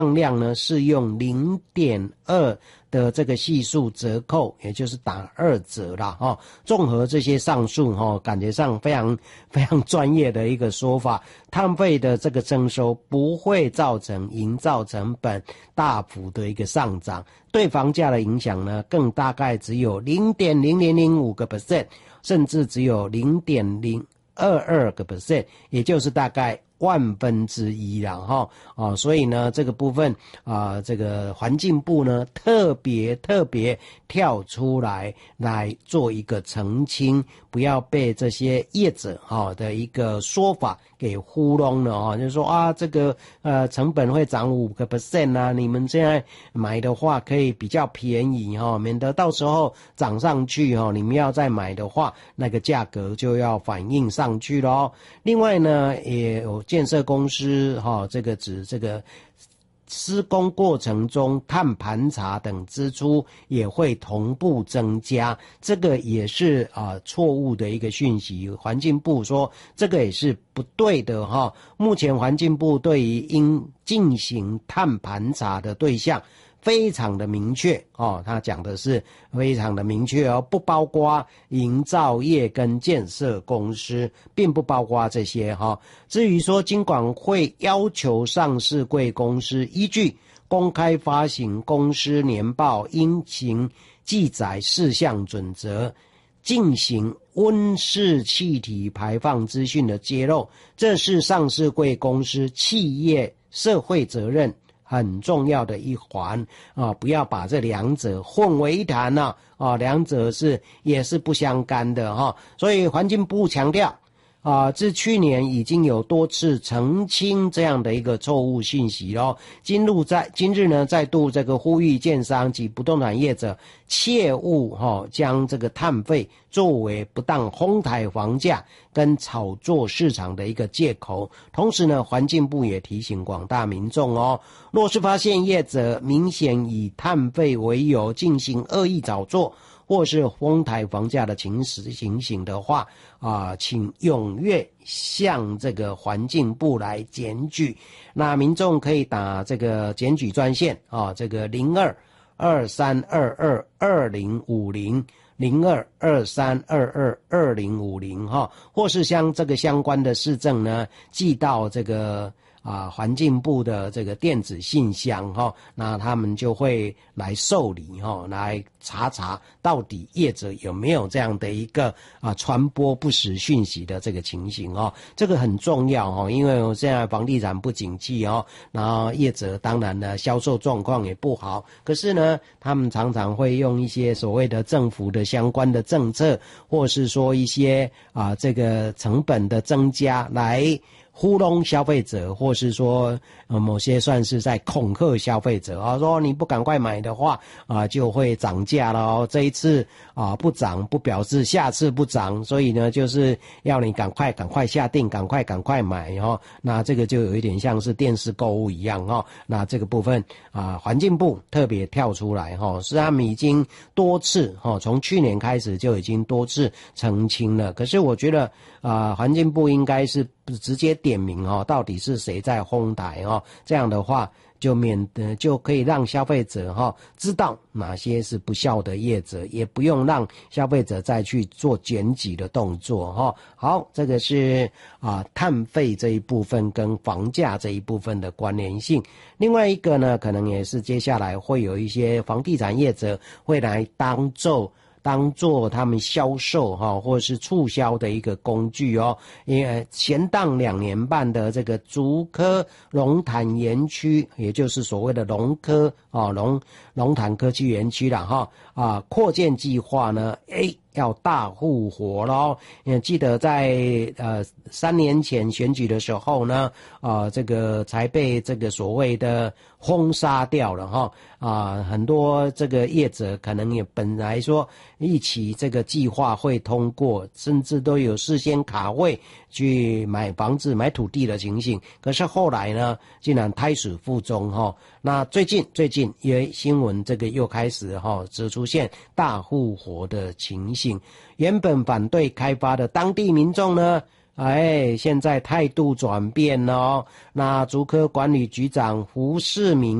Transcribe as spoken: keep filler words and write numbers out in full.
量呢是用 零点二 的这个系数折扣，也就是打二折啦齁。综合这些上述齁，感觉上非常非常专业的一个说法，碳费的这个征收不会造成营造成本大幅的一个上涨，对房价的影响呢更大概只有 零点零零零五 个 percent， 甚至只有 零点零二二 个 percent， 也就是大概万分之一啦齁啊，所以呢这个部分啊，这个环境部呢特别特别跳出来来做一个澄清，不要被这些业者哈的一个说法给糊弄了啊，就是说啊这个呃成本会涨 五个 percent 啊，你们现在买的话可以比较便宜哈，免得到时候涨上去哈，你们要再买的话，那个价格就要反映上去咯。另外呢也有建设公司哈，这个指这个施工过程中碳盘查等支出也会同步增加，这个也是啊错误的一个讯息。环境部说这个也是不对的哈。目前环境部对于应进行碳盘查的对象非常的明确哦，他讲的是非常的明确哦，不包括营造业跟建设公司，并不包括这些哈、哦。至于说金管会要求上市柜公司依据公开发行公司年报应行记载事项准则，进行温室气体排放资讯的揭露，这是上市柜公司企业社会责任很重要的一环啊，不要把这两者混为一谈呐啊，两者是也是不相干的哈、啊。所以环境部强调啊，自去年已经有多次澄清这样的一个错误信息咯。今日在今日呢，再度这个呼吁建商及不动产业者切勿哈、啊、将这个碳费作为不当哄抬房价跟炒作市场的一个借口。同时呢，环境部也提醒广大民众哦，若是发现业者明显以碳费为由进行恶意炒作或是哄抬房价的情实情形的话啊，请踊跃向这个环境部来检举。那民众可以打这个检举专线啊，这个零二二三二二二零五零。零二二三二二二零五零哈，或是将这个相关的市政呢寄到这个啊环境部的这个电子信箱哈，那他们就会来受理哈，来查查到底业者有没有这样的一个啊传播不实讯息的这个情形哦，这个很重要哈，因为现在房地产不景气哦，然后业者当然呢销售状况也不好，可是呢他们常常会用一些所谓的政府的相关的政策，或是说一些啊这个成本的增加来糊弄消费者，或是说呃某些算是在恐吓消费者啊，说你不赶快买的话啊就会涨价了哦，这一次啊不涨不表示下次不涨，所以呢就是要你赶快赶快下定，赶快赶快买哦，那这个就有一点像是电视购物一样哦，那这个部分啊环境部特别跳出来哈、哦，是他们已经多次哈、哦、从去年开始就已经多次澄清了，可是我觉得啊环境部应该是直接点名哦，到底是谁在哄抬哦？这样的话就免得就可以让消费者哈、哦、知道哪些是不孝的业者，也不用让消费者再去做检举的动作哈、哦。好，这个是啊碳费这一部分跟房价这一部分的关联性。另外一个呢，可能也是接下来会有一些房地产业者会来当做。当做他们销售哈或者是促销的一个工具哦，因为前档两年半的这个竹科龙潭园区，也就是所谓的龙科啊龙龙潭科技园区啦哈啊扩建计划呢，诶要大复活咯。也记得在呃三年前选举的时候呢，啊、呃、这个才被这个所谓的轰杀掉了哈啊，很多这个业者可能也本来说一起这个计划会通过，甚至都有事先卡位去买房子买土地的情形，可是后来呢竟然胎死腹中哈。那最近最近因为新闻这个又开始哈只出现大复活的情形，原本反对开发的当地民众呢哎，现在态度转变了哦。那竹科管理局长胡世明